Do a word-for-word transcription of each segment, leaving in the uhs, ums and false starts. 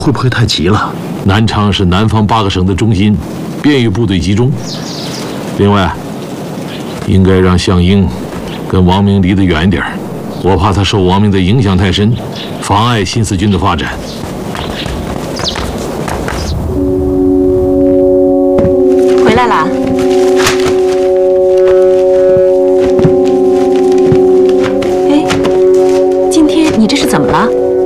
会不会太急了？ 南昌是南方八个省的中心，便于部队集中。另外，应该让项英跟王明离得远一点，我怕他受王明的影响太深，妨碍新四军的发展。 回来啦。 你这是怎么了？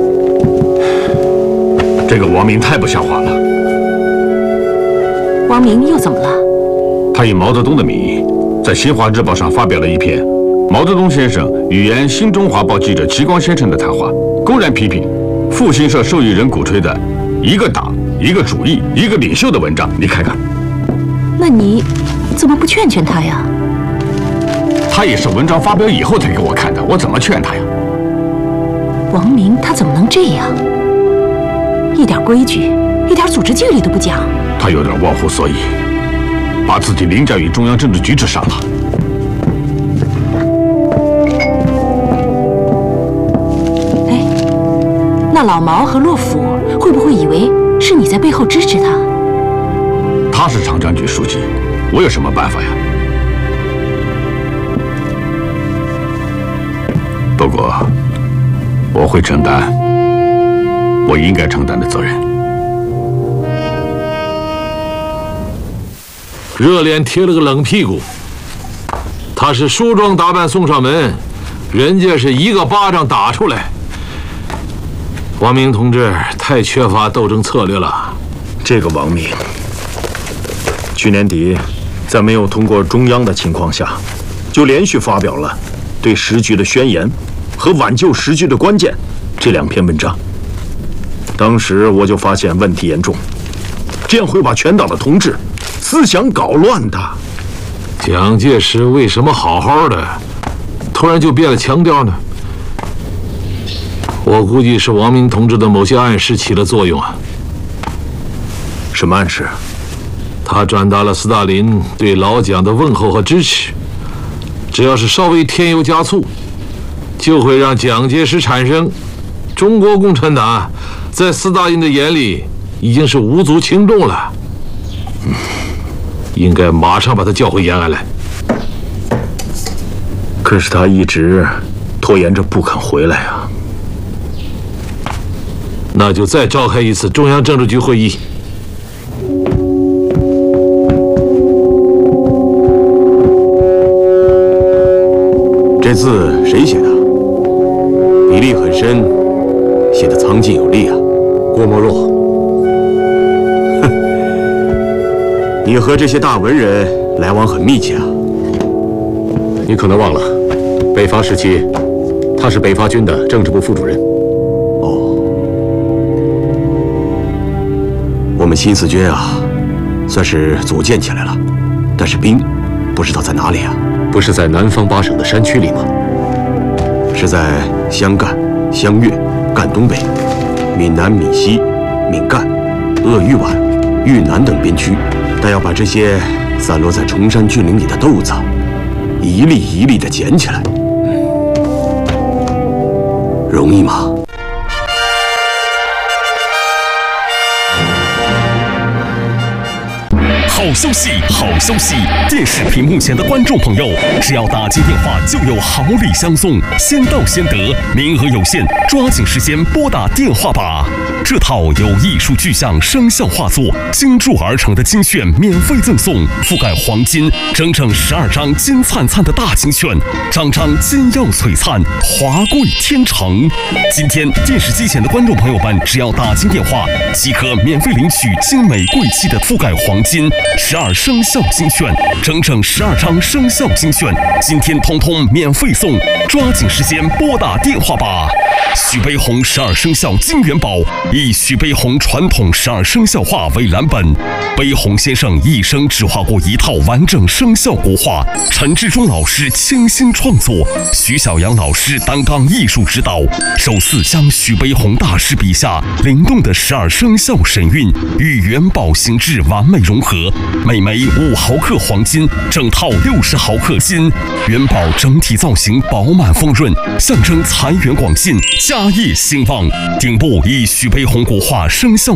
这个王明太不像话了。 王明又怎么了？ 他以毛泽东的名义，在《新华日报》上发表了一篇毛泽东先生语言《新中华报》记者齐光先生的谈话，公然批评复兴社受益人鼓吹的一个党、一个主义、一个领袖的文章。你看看， 那你怎么不劝劝他呀？ 他也是文章发表以后才给我看的，我怎么劝他呀？ 王明他怎么能这样？一点规矩、一点组织纪律都不讲。 他有点忘乎所以，把自己凌驾于中央政治局之上了。 哎，那老毛和骆甫会不会以为是你在背后支持他？ 他是长江局书记，我有什么办法呀？不过。 我会承担我应该承担的责任。 热脸贴了个冷屁股，他是梳妆打扮送上门，人家是一个巴掌打出来。王明同志太缺乏斗争策略了。 这个王明，去年底在没有通过中央的情况下，就连续发表了对时局的宣言。 和挽救时局的关键这两篇文章，当时我就发现问题严重，这样会把全党的同志思想搞乱的。 蒋介石为什么好好的，突然就变了腔调呢？我估计是王明同志的某些暗示起了作用啊。 什么暗示？ 他转达了斯大林对老蒋的问候和支持，只要是稍微添油加醋。 就会让蒋介石产生，中国共产党在斯大林的眼里已经是无足轻重了，嗯、应该马上把他叫回延安来。 可是他一直拖延着不肯回来啊。 那就再召开一次中央政治局会议。 这字谁写的？ 笔力很深，写得苍劲有力啊。 郭沫若， 哼，你和这些大文人来往很密切啊。 你可能忘了，北伐时期，他是北伐军的政治部副主任。 哦，我们新四军啊，算是组建起来了，但是兵不知道在哪里啊？ 不是在南方八省的山区里吗？ 是在湘赣、湘粤、赣东北、闽南、闽西、闽赣、鄂豫皖、豫南等边区，但要把这些散落在崇山峻岭里的豆子，一粒一粒地捡起来，容易吗？ 好消息，好消息！电视屏幕前的观众朋友，只要打进电话，就有好礼相送，先到先得，名额有限，抓紧时间拨打电话吧！这套由艺术具象声效画作精铸而成的金券免费赠送，覆盖黄金，整整十二张金灿灿的大金券，张张金耀璀璨，华贵天成。今天电视机前的观众朋友们，只要打进电话，即可免费领取精美贵气的覆盖黄金。 十二生肖金券，整整十二张生肖金券，今天通通免费送，抓紧时间拨打电话吧！许悲鸿十二生肖金元宝，以许悲鸿传统十二生肖画为蓝本，悲鸿先生一生只画过一套完整生肖国画，陈志忠老师倾心创作，徐小阳老师担纲艺术指导，首次将许悲鸿大师笔下灵动的十二生肖神韵与元宝形制完美融合。每枚五毫克黄金，整套六十毫克金，元宝整体造型饱满丰润，象征财源广进、家业兴旺。顶部以许悲红国画生肖